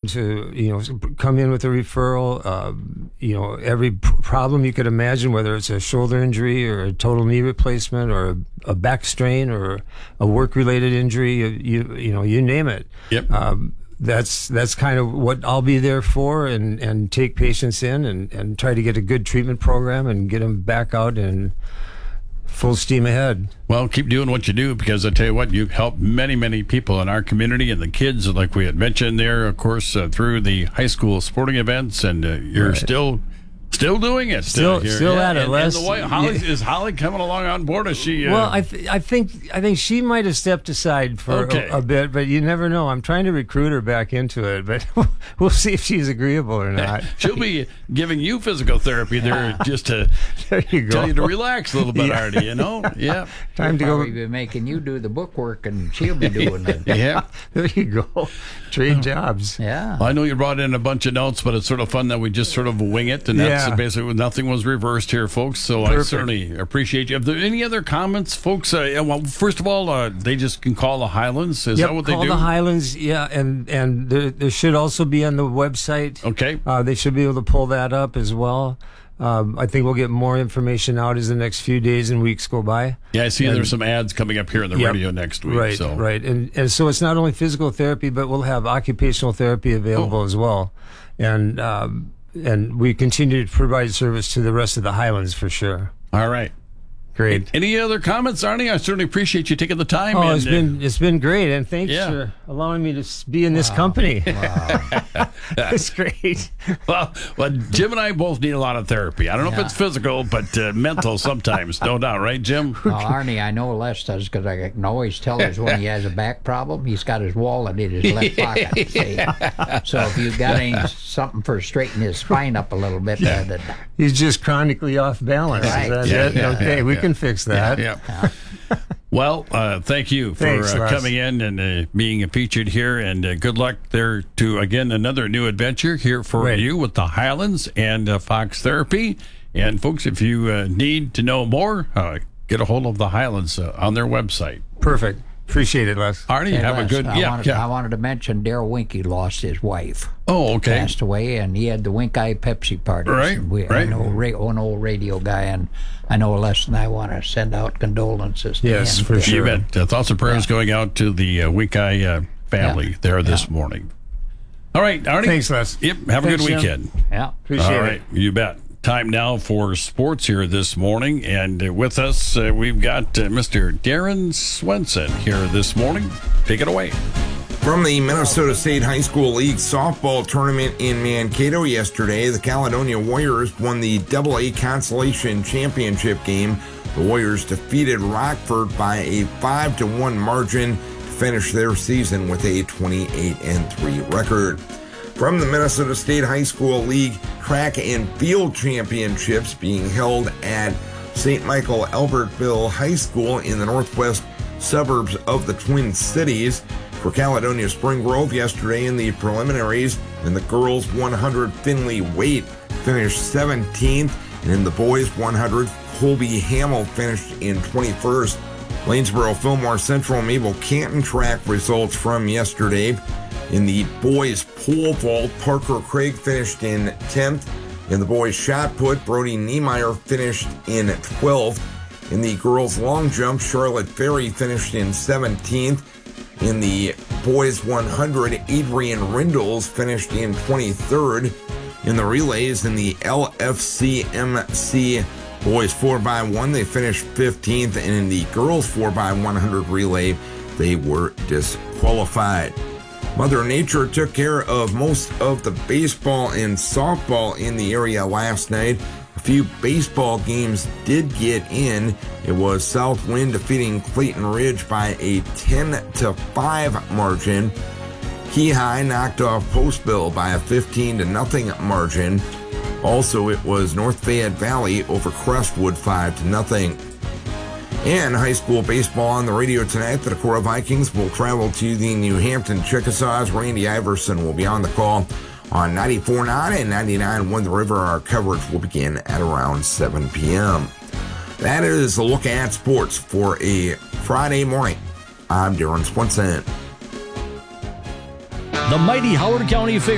to, come in with a referral. Every problem you could imagine, whether it's a shoulder injury or a total knee replacement or a back strain or a work-related injury, you name it. Yep. That's kind of what I'll be there for, and take patients in and try to get a good treatment program and get them back out and full steam ahead. Well, keep doing what you do, because I tell you what, you've helped many, many people in our community, and the kids, like we had mentioned there, of course, through the high school sporting events, and you're still doing it. Still at it. Is Holly coming along on board? Is she? Well, I think she might have stepped aside for a bit, but you never know. I'm trying to recruit her back into it, but we'll see if she's agreeable or not. She'll be giving you physical therapy there just to there you go. tell you to relax a little bit, Artie. Yeah. Time to go. Be making you do the bookwork, and she'll be doing it. Yeah. There you go. Trade jobs. Yeah. Well, I know you brought in a bunch of notes, but it's sort of fun that we just sort of wing it, and that's basically nothing was reversed here, folks. So Perfect. I certainly appreciate you. If there are any other comments, folks, well, first of all, they just can call the Highlands. Is that what they do? Call the Highlands, and there should also be on the website. Okay. They should be able to pull that up as well. I think we'll get more information out as the next few days and weeks go by. Yeah, I see there's some ads coming up here on the radio next week. Right, right. And so it's not only physical therapy, but we'll have occupational therapy available as well. And we continue to provide service to the rest of the Highlands for sure. All right. Great. Any other comments, Arnie? I certainly appreciate you taking the time. Oh, it's been great, and thanks for allowing me to be in this company. Wow. It's great. Well, Jim and I both need a lot of therapy. I don't know if it's physical, but mental sometimes, no doubt, right, Jim? Well, Arnie, I know Les does, because I can always tell us when he has a back problem. He's got his wallet in his left pocket. See? So if you've got something for straightening his spine up a little bit, he's just chronically off balance. Right. Is that it? Okay, we can fix that. Yeah. Well, thank you for coming in and being featured here, and good luck there to, again, another new adventure here for you with the Highlands and Fox Therapy. And, folks, if you need to know more, get a hold of the Highlands on their website. Perfect. Appreciate it, Les. Arnie, have a good... I wanted to mention Darryl Winkie lost his wife. Oh, okay. Passed away, and he had the Wink Eye Pepsi parties. Right. I know an old radio guy, and I know Les and I want to send out condolences to him. Yes, for sure. You bet. Thoughts and prayers going out to the Wink Eye family there this morning. All right, Arnie. Thanks, Les. Yep, have a good weekend. Yeah. Appreciate it. All right, you bet. Time now for sports here this morning, and with us we've got Mr. Darren Swenson here this morning. Take it away. From the Minnesota State High School League softball tournament in Mankato yesterday, the Caledonia Warriors won the AA Consolation Championship game. The Warriors defeated Rockford by a 5-1 margin to finish their season with a 28-3 record. From the Minnesota State High School League Track and Field Championships being held at St. Michael Albertville High School in the northwest suburbs of the Twin Cities. For Caledonia Spring Grove yesterday in the preliminaries, in the girls 100 Finley Waite finished 17th, and in the boys 100 Colby Hamill finished in 21st. Lanesboro Fillmore Central Mabel Canton track results from yesterday. In the boys pole vault, Parker Craig finished in 10th. In the boys shot put, Brody Niemeyer finished in 12th. In the girls long jump, Charlotte Ferry finished in 17th. In the boys 100, Adrian Rindles finished in 23rd. In the relays, in the LFCMC boys 4x1, they finished 15th. And in the girls 4x100 relay, they were disqualified. Mother Nature took care of most of the baseball and softball in the area last night. A few baseball games did get in. It was Southwind defeating Clayton Ridge by a 10-5 margin. Keyhigh knocked off Postville by a 15-0 margin. Also, it was North Fayette Valley over Crestwood 5-0. And high school baseball on the radio tonight. The Decorah Vikings will travel to the New Hampton Chickasaws. Randy Iverson will be on the call on 94.9 and 99.1 The River. Our coverage will begin at around 7 p.m. That is a look at sports for a Friday morning. I'm Darren Swenson. The mighty Howard County Fair